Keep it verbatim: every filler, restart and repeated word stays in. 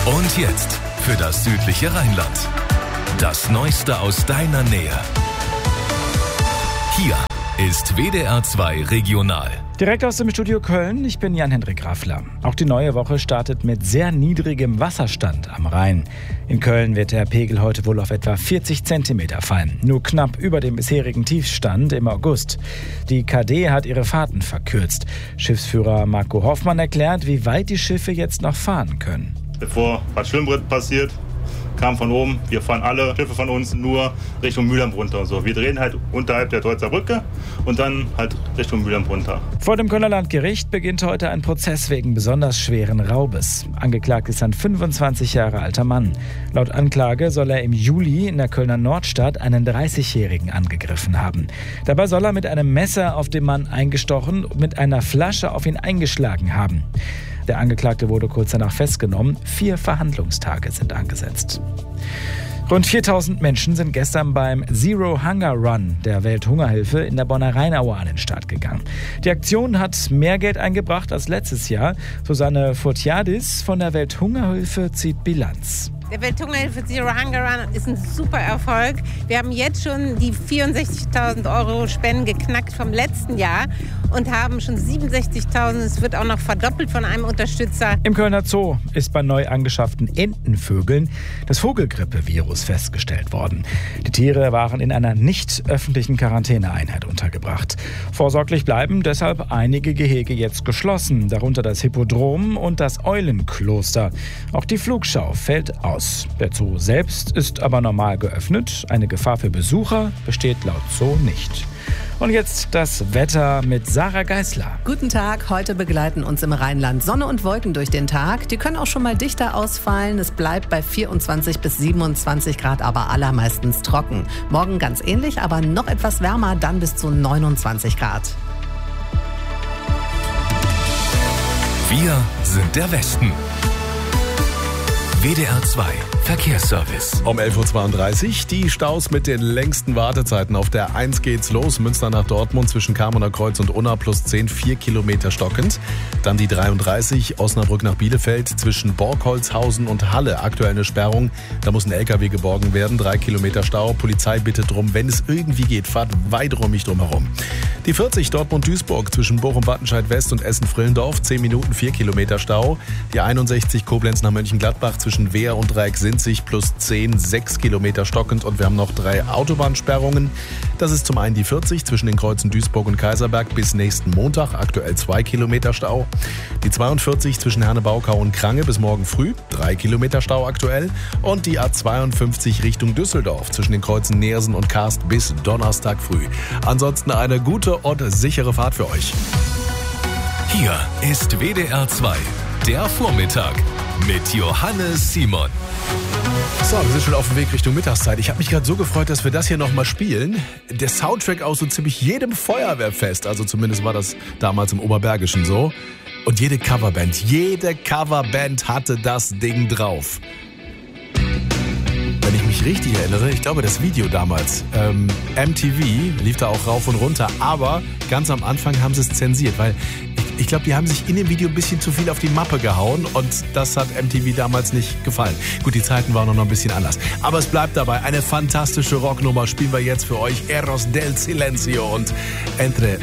Und jetzt für das südliche Rheinland. Das Neueste aus deiner Nähe. Hier ist W D R zwei Regional. Direkt aus dem Studio Köln, ich bin Jan-Hendrik Raffler. Auch die neue Woche startet mit sehr niedrigem Wasserstand am Rhein. In Köln wird der Pegel heute wohl auf etwa vierzig Zentimeter fallen. Nur knapp über dem bisherigen Tiefstand im August. Die K D hat ihre Fahrten verkürzt. Schiffsführer Marco Hoffmann erklärt, wie weit die Schiffe jetzt noch fahren können. Bevor Bad Schwimmbrett passiert, kam von oben, wir fahren alle Schiffe von uns nur Richtung Mülheim runter. So, wir drehen halt unterhalb der Deutzer Brücke und dann halt Richtung Mülheim runter. Vor dem Kölner Landgericht beginnt heute ein Prozess wegen besonders schweren Raubes. Angeklagt ist ein fünfundzwanzig Jahre alter Mann. Laut Anklage soll er im Juli in der Kölner Nordstadt einen dreißigjährigen angegriffen haben. Dabei soll er mit einem Messer auf den Mann eingestochen und mit einer Flasche auf ihn eingeschlagen haben. Der Angeklagte wurde kurz danach festgenommen. Vier Verhandlungstage sind angesetzt. Rund viertausend Menschen sind gestern beim Zero Hunger Run der Welthungerhilfe in der Bonner Rheinaue an den Start gegangen. Die Aktion hat mehr Geld eingebracht als letztes Jahr. Susanne Fotiadis von der Welthungerhilfe zieht Bilanz. Der Welthungerhilfe Zero Hunger Run ist ein super Erfolg. Wir haben jetzt schon die vierundsechzigtausend Euro Spenden geknackt vom letzten Jahr und haben schon siebenundsechzigtausend. Es wird auch noch verdoppelt von einem Unterstützer. Im Kölner Zoo ist bei neu angeschafften Entenvögeln das Vogelgrippevirus festgestellt worden. Die Tiere waren in einer nicht öffentlichen Quarantäneeinheit untergebracht. Vorsorglich bleiben deshalb einige Gehege jetzt geschlossen, darunter das Hippodrom und das Eulenkloster. Auch die Flugschau fällt aus. Der Zoo selbst ist aber normal geöffnet. Eine Gefahr für Besucher besteht laut Zoo nicht. Und jetzt das Wetter mit Sarah Geisler. Guten Tag, heute begleiten uns im Rheinland Sonne und Wolken durch den Tag. Die können auch schon mal dichter ausfallen. Es bleibt bei vierundzwanzig bis siebenundzwanzig Grad, aber allermeistens trocken. Morgen ganz ähnlich, aber noch etwas wärmer, dann bis zu neunundzwanzig Grad. Wir sind der Westen. W D R zwei Verkehrsservice. Um elf Uhr zweiunddreißig die Staus mit den längsten Wartezeiten. Auf der eins geht's los, Münster nach Dortmund zwischen Kamerner Kreuz und Unna plus zehn, vier Kilometer stockend. Dann die dreiunddreißig, Osnabrück nach Bielefeld zwischen Borgholzhausen und Halle. Aktuell eine Sperrung, da muss ein L K W geborgen werden, drei Kilometer Stau. Polizei bittet drum, wenn es irgendwie geht, fahrt weiträumig drum herum. Die vierzig Dortmund-Duisburg zwischen Bochum-Wattenscheid-West und Essen-Frillendorf, zehn Minuten, vier Kilometer Stau. Die einundsechzig Koblenz nach Mönchengladbach zwischen Wehr und Dreieck-Sinzig plus zehn, sechs Kilometer stockend und wir haben noch drei Autobahnsperrungen. Das ist zum einen die vierzig zwischen den Kreuzen Duisburg und Kaiserberg bis nächsten Montag, aktuell zwei Kilometer Stau. Die zweiundvierzig zwischen Herne-Baukau und Krange bis morgen früh, drei Kilometer Stau aktuell. Und die A zweiundfünfzig Richtung Düsseldorf zwischen den Kreuzen Neersen und Karst bis Donnerstag früh. Ansonsten eine gute und sichere Fahrt für euch. Hier ist W D R zwei, der Vormittag mit Johannes Simon. So, wir sind schon auf dem Weg Richtung Mittagszeit. Ich habe mich gerade so gefreut, dass wir das hier nochmal spielen. Der Soundtrack aus so ziemlich jedem Feuerwehrfest, also zumindest war das damals im Oberbergischen so. Und jede Coverband, jede Coverband hatte das Ding drauf. Wenn ich mich richtig erinnere, ich glaube das Video damals, ähm, M T V lief da auch rauf und runter, aber ganz am Anfang haben sie es zensiert, weil ich, ich glaube, die haben sich in dem Video ein bisschen zu viel auf die Mappe gehauen und das hat M T V damals nicht gefallen. Gut, die Zeiten waren noch ein bisschen anders, aber es bleibt dabei, eine fantastische Rocknummer spielen wir jetzt für euch, Eros del Silencio und Entre